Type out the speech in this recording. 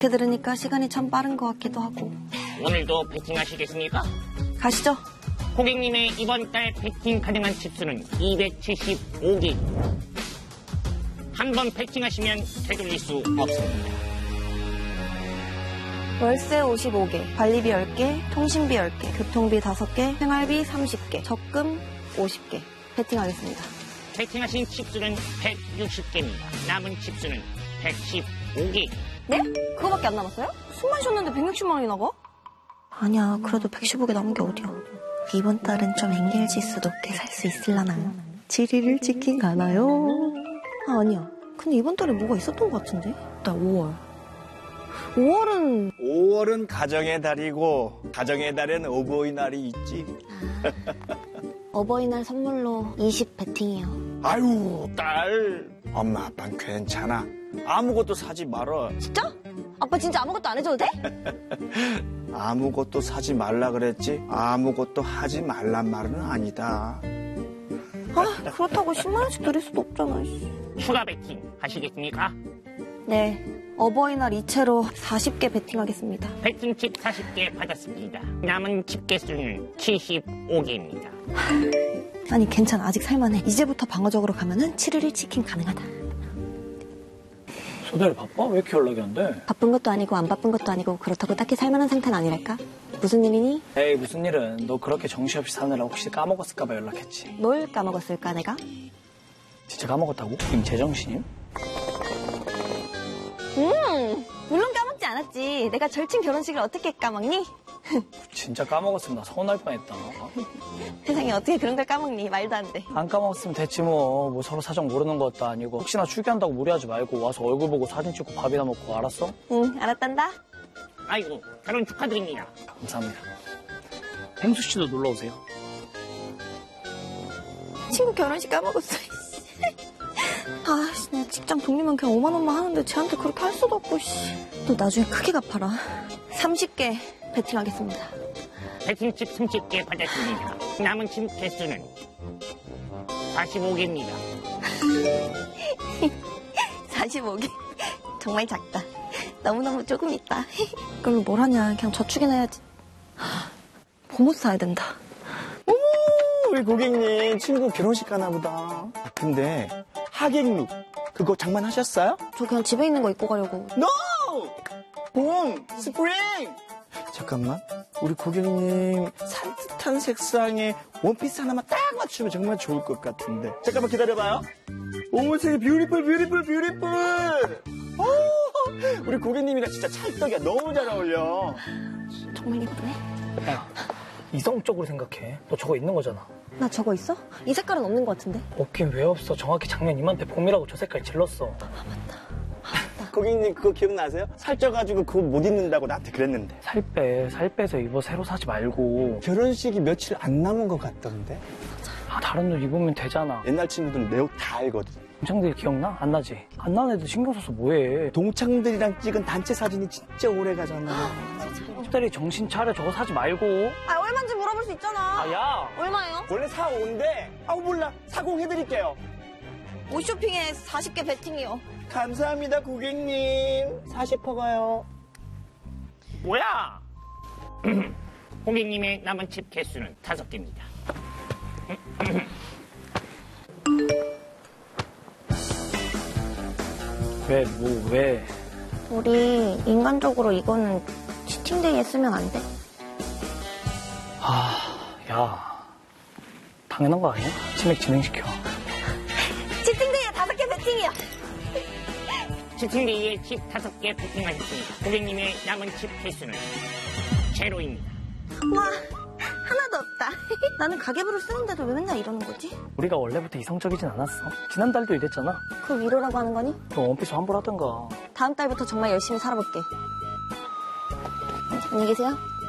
이렇게 들으니까 시간이 참 빠른 것 같기도 하고. 오늘도 배팅하시겠습니까? 가시죠. 고객님의 이번 달 배팅 가능한 칩수는 275개. 한 번 배팅하시면 되돌릴 수 없습니다. 월세 55개, 관리비 10개, 통신비 10개, 교통비 5개, 생활비 30개, 적금 50개. 배팅하겠습니다. 배팅하신 칩수는 160개입니다. 남은 칩수는 115개. 네? 그거밖에 안 남았어요? 숨만 쉬었는데 160만 원이 나가? 아니야, 그래도 115개 남은 게 어디야. 이번 달은 좀 엔겔지수 높게 살 수 있을라나. 7일을 치킨 가나요? 아, 아니야. 근데 이번 달에 뭐가 있었던 것 같은데? 나 5월. 5월은 가정의 달이고 가정의 달에는 어버이날이 있지. 어버이날 선물로 20 배팅이요. 아유 딸, 엄마 아빠는 괜찮아. 아무것도 사지 말어. 진짜? 아빠 진짜 아무것도 안 해줘도 돼? 아무것도 사지 말라 그랬지 아무것도 하지 말란 말은 아니다. 아, 그렇다고 10만 원씩 드릴 수도 없잖아. 추가 배팅 하시겠습니까? 네, 어버이날 이체로 40개 배팅하겠습니다. 배팅 칩 40개 받았습니다. 남은 칩 개수는 75개입니다. 아니, 괜찮아. 아직 살만해. 이제부터 방어적으로 가면은 7일 치킨 가능하다. 소대리 바빠? 왜 이렇게 연락이 안 돼? 바쁜 것도 아니고 안 바쁜 것도 아니고 그렇다고 딱히 살만한 상태는 아니랄까? 무슨 일이니? 에이 무슨 일은 너 그렇게 정신없이 사느라 혹시 까먹었을까봐 연락했지. 뭘 까먹었을까 내가? 진짜 까먹었다고? 님 제정신임? 물론 까먹지 않았지. 내가 절친 결혼식을 어떻게 까먹니? 진짜 까먹었으면 나 서운할 뻔했다. 세상에 어떻게 그런 걸 까먹니? 말도 안 돼. 안 까먹었으면 됐지 뭐 서로 사정 모르는 것도 아니고 혹시나 출귀한다고 무리하지 말고 와서 얼굴 보고 사진 찍고 밥이나 먹고 알았어? 응, 알았단다. 아이고, 결혼 축하드립니다. 감사합니다. 펭수 씨도 놀러 오세요. 친구 결혼식 까먹었어. 아, 내 직장 동료면 그냥 5만 원만 하는데 쟤한테 그렇게 할 수도 없고. 너 나중에 크게 갚아라. 30개 배팅하겠습니다. 배팅 칩 30개 받았습니다. 남은 칩 개수는 45개입니다. 45개. 정말 작다. 너무너무 조금 있다. 그걸로 뭘 하냐. 그냥 저축이나 해야지. 보모 사야 된다. 어머, 우리 고객님 친구 결혼식 가나 보다. 근데 하객룩 그거 장만하셨어요? 저 그냥 집에 있는 거 입고 가려고. No! 봄! 스프링! 잠깐만, 우리 고객님 산뜻한 색상의 원피스 하나만 딱 맞추면 정말 좋을 것 같은데. 잠깐만 기다려봐요. 오, 세상에 뷰티풀. 오, 우리 고객님이랑 진짜 찰떡이야. 너무 잘 어울려. 정말 예쁘네. 야, 이성적으로 생각해. 너 저거 있는 거잖아. 나 저거 있어? 이 색깔은 없는 것 같은데? 없긴 왜 없어. 정확히 작년 이맘때 봄이라고 저 색깔 질렀어. 고객님 그거 기억나세요? 살쪄가지고 그거 못 입는다고 나한테 그랬는데. 살 빼서 입어. 새로 사지 말고. 결혼식이 며칠 안 남은 것 같던데. 아, 다른 옷 입으면 되잖아. 옛날 친구들은 내 옷 다 알거든. 동창들 기억나? 안 나지? 안 나는 애들 신경 써서 뭐해. 동창들이랑 찍은 단체 사진이 진짜 오래 가잖아. 소대리 정신 차려. 저거 사지 말고. 아, 얼마인지 물어볼 수 있잖아. 아, 야. 얼마예요? 원래 4,5인데 몰라, 40 해드릴게요. 옷 쇼핑에 40개 배팅이요. 감사합니다 고객님. 40%가요. 뭐야? 고객님의 남은 칩 개수는 5개입니다. 왜? 우리 인간적으로 이거는 치팅데이에 쓰면 안 돼? 야. 당연한 거 아니야? 치맥 진행시켜. 치팅데이에 5개 배팅이야. 치팅데이에 칩 5개 배팅하셨습니다. 고객님의 남은 칩 개수는 제로입니다. 와, 하나도 없다. 나는 가계부를 쓰는데도 왜 맨날 이러는 거지? 우리가 원래부터 이성적이진 않았어. 지난달도 이랬잖아. 그걸 위로라고 하는 거니? 너 원피스 환불하던가. 다음 달부터 정말 열심히 살아볼게. 안녕히 계세요.